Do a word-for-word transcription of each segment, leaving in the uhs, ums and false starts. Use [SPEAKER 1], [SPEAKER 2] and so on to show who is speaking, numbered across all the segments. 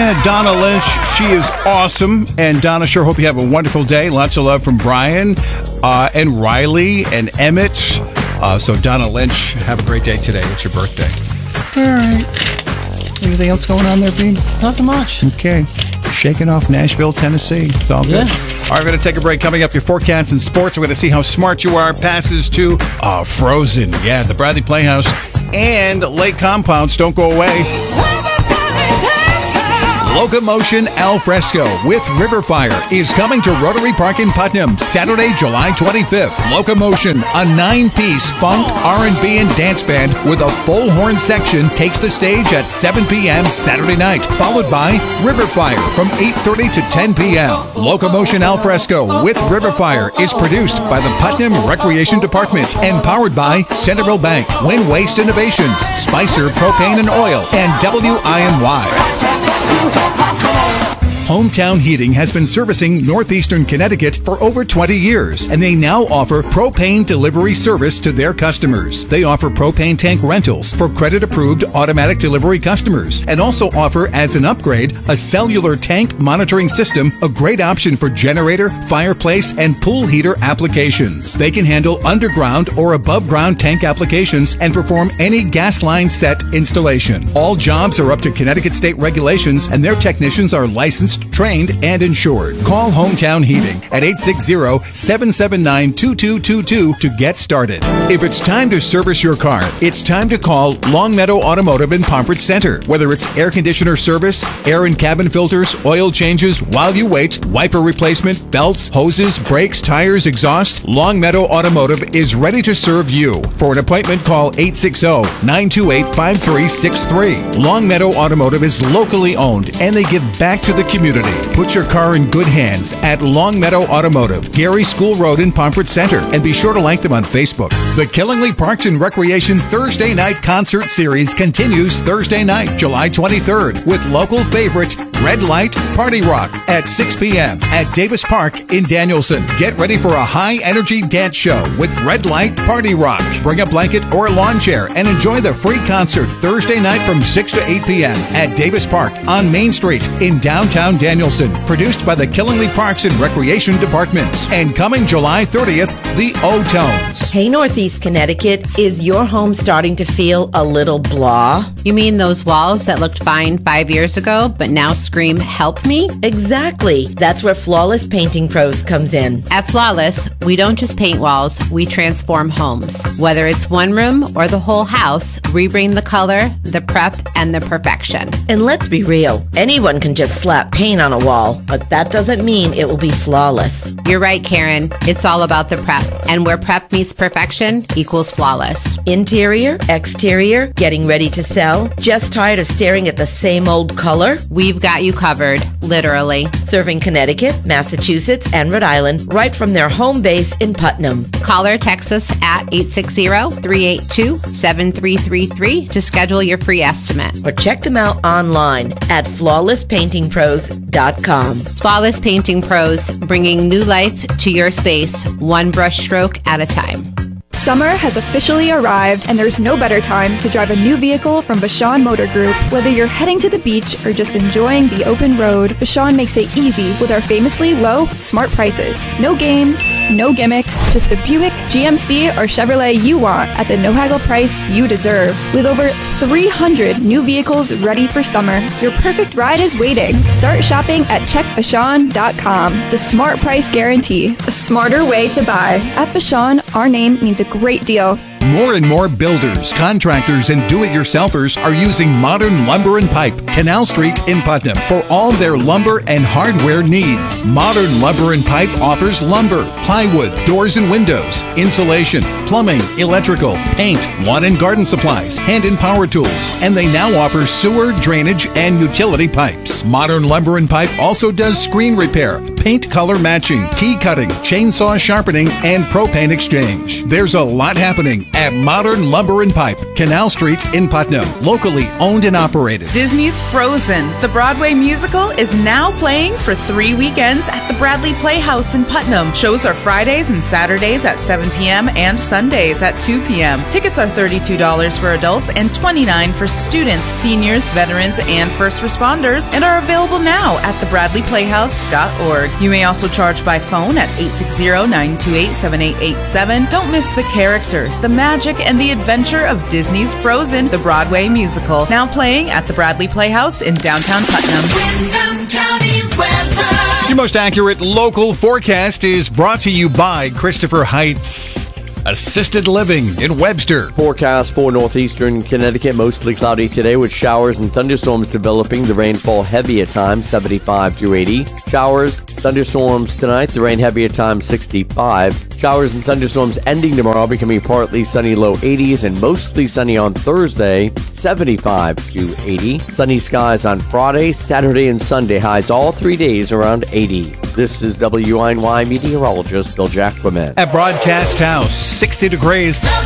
[SPEAKER 1] Yeah, Donna Lynch. She is awesome. And Donna, sure hope you have a wonderful day. Lots of love from Brian uh, and Riley and Emmett. Uh, so, Donna Lynch, have a great day today. It's your birthday. All right. Anything else going on there, Bean?
[SPEAKER 2] Nothing much.
[SPEAKER 1] Okay. Shaking off Nashville, Tennessee. It's all good.
[SPEAKER 2] Yeah.
[SPEAKER 1] All right, we're going to take a break. Coming up, your forecast in sports. We're going to see how smart you are. Passes to uh, Frozen. Yeah, the Bradley Playhouse and Lake Compounds. Don't go away. Locomotion Al Fresco with River Fire is coming to Rotary Park in Putnam Saturday, July twenty-fifth. Locomotion, a nine-piece funk, R and B, and dance band with a full horn section, takes the stage at seven p.m. Saturday night, followed by River Fire from eight thirty to ten p.m. Locomotion Al Fresco with River Fire is produced by the Putnam Recreation Department and powered by Centerville Bank, Win Waste Innovations, Spicer Propane and Oil, and W I N Y. Hometown Heating has been servicing northeastern Connecticut for over twenty years, and they now offer propane delivery service to their customers. They offer propane tank rentals for credit-approved automatic delivery customers, and also offer, as an upgrade, a cellular tank monitoring system, a great option for generator, fireplace, and pool heater applications. They can handle underground or above-ground tank applications and perform any gas line set installation. All jobs are up to Connecticut state regulations, and their technicians are licensed, trained, and insured. Call Hometown Heating at eight six zero, seven seven nine, two two two two to get started. If it's time to service your car, it's time to call Longmeadow Automotive in Pomfret Center. Whether it's air conditioner service, air and cabin filters, oil changes while you wait, wiper replacement, belts, hoses, brakes, tires, exhaust, Longmeadow Automotive is ready to serve you. For an appointment, call eight six zero, nine two eight, five three six three. Longmeadow Automotive is locally owned, and they give back to the community. Put your car in good hands at Longmeadow Automotive, Gary School Road in Pomfret Center, and be sure to like them on Facebook. The Killingley Parks and Recreation Thursday Night Concert Series continues Thursday night, July twenty-third, with local favorite Red Light Party Rock at six p.m. at Davis Park in Danielson. Get ready for a high-energy dance show with Red Light Party Rock. Bring a blanket or a lawn chair and enjoy the free concert Thursday night from six to eight p.m. at Davis Park on Main Street in downtown Danielson. Produced by the Killingley Parks and Recreation Department. And coming July thirtieth, the O-Tones.
[SPEAKER 3] Hey, Northeast Connecticut, is your home starting to feel a little blah?
[SPEAKER 4] You mean those walls that looked fine five years ago, but now scream, help me?
[SPEAKER 3] Exactly. That's where Flawless Painting Pros comes in.
[SPEAKER 4] At Flawless, we don't just paint walls, we transform homes. Whether it's one room or the whole house, we bring the color, the prep, and the perfection.
[SPEAKER 3] And let's be real, anyone can just slap paint on a wall, but that doesn't mean it will be flawless.
[SPEAKER 4] You're right, Karen. It's all about the prep. And where prep meets perfection equals flawless.
[SPEAKER 3] Interior, exterior, getting ready to sell? Just tired of staring at the same old color?
[SPEAKER 4] We've got you covered, literally.
[SPEAKER 3] Serving Connecticut, Massachusetts, and Rhode Island right from their home base in Putnam.
[SPEAKER 4] Call or text us at eight six zero, three eight two, seven three three three to schedule your free estimate.
[SPEAKER 3] Or check them out online at flawless painting pros dot com.
[SPEAKER 4] Flawless Painting Pros, bringing new life to your space, one brush stroke at a time.
[SPEAKER 5] Summer has officially arrived, and there's no better time to drive a new vehicle from Vashon Motor Group. Whether you're heading to the beach or just enjoying the open road, Vashon makes it easy with our famously low, smart prices. No games, no gimmicks, just the Buick, G M C, or Chevrolet you want at the no-haggle price you deserve. With over three hundred new vehicles ready for summer, your perfect ride is waiting. Start shopping at check vashon dot com. The smart price guarantee, a smarter way to buy. At Vashon, our name means a great deal.
[SPEAKER 1] More and more builders, contractors, and do-it-yourselfers are using Modern Lumber and Pipe, Canal Street in Putnam, for all their lumber and hardware needs. Modern Lumber and Pipe offers lumber, plywood, doors and windows, insulation, plumbing, electrical, paint, lawn and garden supplies, hand and power tools, and they now offer sewer, drainage, and utility pipes. Modern Lumber and Pipe also does screen repair, paint paint color matching, key cutting, chainsaw sharpening, and propane exchange. There's a lot happening at Modern Lumber and Pipe, Canal Street in Putnam, locally owned and operated.
[SPEAKER 2] Disney's Frozen, the Broadway musical, is now playing for three weekends at the Bradley Playhouse in Putnam. Shows are Fridays and Saturdays at seven p.m. and Sundays at two p.m. Tickets are thirty-two dollars for adults and twenty-nine dollars for students, seniors, veterans, and first responders, and are available now at the bradley playhouse dot org. You may also charge by phone at eight six zero, nine two eight, seven eight eight seven. Don't miss the characters, the magic, and the adventure of Disney's Frozen, the Broadway musical, now playing at the Bradley Playhouse in downtown Putnam.
[SPEAKER 6] Windham County weather.
[SPEAKER 1] Your most accurate local forecast is brought to you by Christopher Heights Assisted Living in Webster.
[SPEAKER 7] Forecast for northeastern Connecticut, mostly cloudy today with showers and thunderstorms developing. The rainfall heavy at times, seventy-five through eighty. Showers, thunderstorms tonight. The rain heavy at times, sixty-five. Showers and thunderstorms ending tomorrow, becoming partly sunny, low eighties, and mostly sunny on Thursday, seventy-five to eighty. Sunny skies on Friday, Saturday, and Sunday. Highs all three days around eighty. This is W I N Y meteorologist Bill Jackman.
[SPEAKER 1] At Broadcast House, sixty degrees.
[SPEAKER 6] W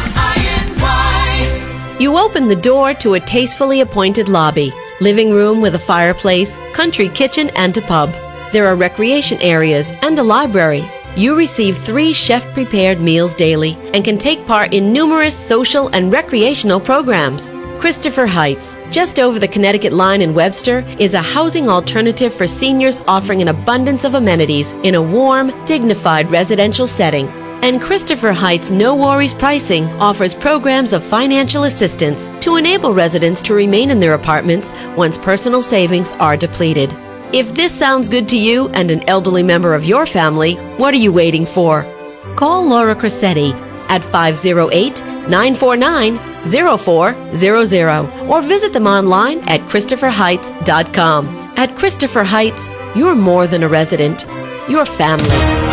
[SPEAKER 6] I N Y.
[SPEAKER 8] You open the door to a tastefully appointed lobby, living room with a fireplace, country kitchen, and a pub. There are recreation areas and a library. You receive three chef-prepared meals daily and can take part in numerous social and recreational programs. Christopher Heights, just over the Connecticut line in Webster, is a housing alternative for seniors offering an abundance of amenities in a warm, dignified residential setting. And Christopher Heights No Worries Pricing offers programs of financial assistance to enable residents to remain in their apartments once personal savings are depleted. If this sounds good to you and an elderly member of your family, what are you waiting for? Call Laura Cressetti at five oh eight, nine four nine, oh four zero zero or visit them online at christopher heights dot com. At Christopher Heights, you're more than a resident. You're family.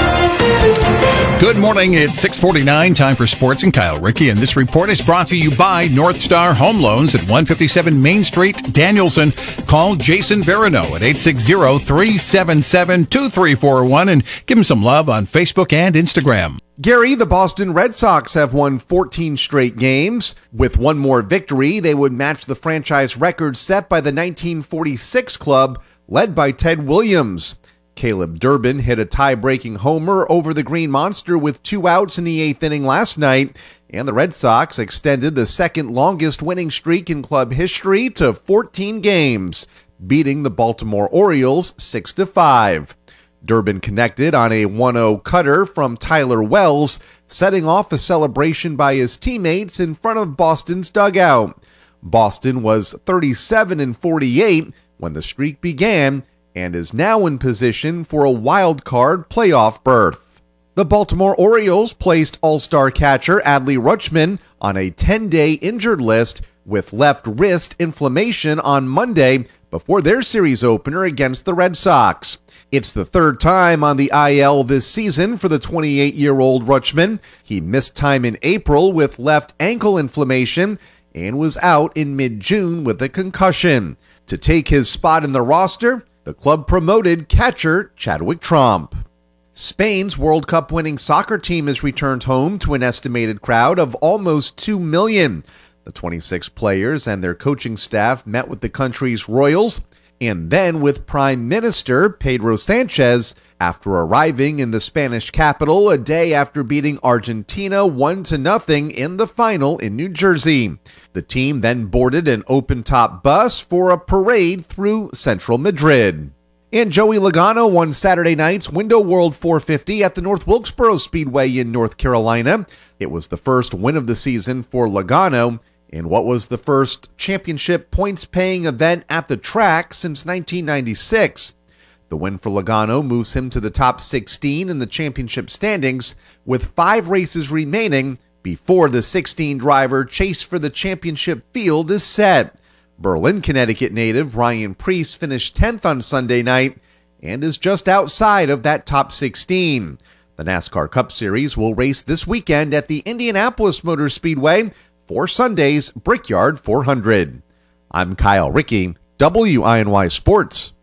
[SPEAKER 1] Good morning. It's six forty-nine. Time for sports and Kyle Rickey. And this report is brought to you by North Star Home Loans at one fifty-seven Main Street, Danielson. Call Jason Verino at eight six zero, three seven seven, two three four one and give him some love on Facebook and Instagram.
[SPEAKER 9] Gary, the Boston Red Sox have won fourteen straight games. With one more victory, they would match the franchise record set by the nineteen forty-six club, led by Ted Williams. Caleb Durbin hit a tie-breaking homer over the Green Monster with two outs in the eighth inning last night, and the Red Sox extended the second longest winning streak in club history to fourteen games, beating the Baltimore Orioles six to five. Durbin connected on a one oh cutter from Tyler Wells, setting off a celebration by his teammates in front of Boston's dugout. Boston was thirty-seven and forty-eight when the streak began, and is now in position for a wild card playoff berth. The Baltimore Orioles placed all-star catcher Adley Rutschman on a ten-day injured list with left wrist inflammation on Monday before their series opener against the Red Sox. It's the third time on the I L this season for the twenty-eight-year-old Rutschman. He missed time in April with left ankle inflammation and was out in mid-June with a concussion. To take his spot in the roster, the club promoted catcher Chadwick Tromp. Spain's World Cup winning soccer team has returned home to an estimated crowd of almost two million. The twenty-six players and their coaching staff met with the country's royals and then with Prime Minister Pedro Sanchez after arriving in the Spanish capital a day after beating Argentina one to nothing in the final in New Jersey. The team then boarded an open-top bus for a parade through central Madrid. And Joey Logano won Saturday night's Window World four fifty at the North Wilkesboro Speedway in North Carolina. It was the first win of the season for Logano in what was the first championship points-paying event at the track since nineteen ninety-six. The win for Logano moves him to the top sixteen in the championship standings, with five races remaining before the sixteen-driver chase for the championship field is set. Berlin, Connecticut native Ryan Preece finished tenth on Sunday night and is just outside of that top sixteen. The NASCAR Cup Series will race this weekend at the Indianapolis Motor Speedway for Sunday's Brickyard four hundred. I'm Kyle Rickey, W I N Y Sports.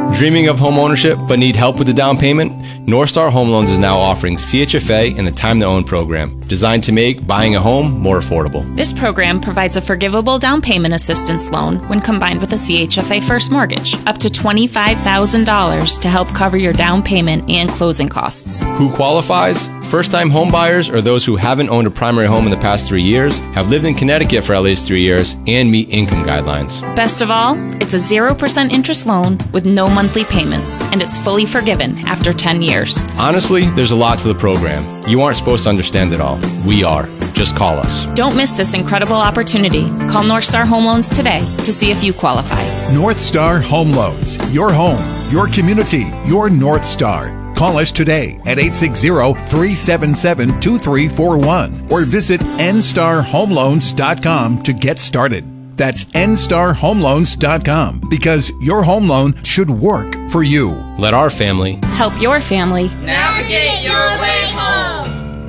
[SPEAKER 10] Dreaming of home ownership but need help with the down payment? North Star Home Loans is now offering C H F A and the Time to Own program, designed to make buying a home more affordable.
[SPEAKER 11] This program provides a forgivable down payment assistance loan when combined with a C H F A first mortgage, up to twenty-five thousand dollars to help cover your down payment and closing costs.
[SPEAKER 10] Who qualifies? First-time home buyers or those who haven't owned a primary home in the past three years, have lived in Connecticut for at least three years, and meet income guidelines.
[SPEAKER 11] Best of all, it's a zero percent interest loan with no monthly payments, and it's fully forgiven after ten years.
[SPEAKER 10] Honestly, there's a lot to the program. You aren't supposed to understand it all. We are. Just call us.
[SPEAKER 11] Don't miss this incredible opportunity. Call North Star Home Loans today to see if you qualify.
[SPEAKER 1] North Star Home Loans. Your home, your community, your North Star. Call us today at eight six zero, three seven seven, two three four one or visit n star home loans dot com to get started. That's n star home loans dot com, because your home loan should work for you.
[SPEAKER 10] Let our family
[SPEAKER 11] help your family
[SPEAKER 6] navigate your way home.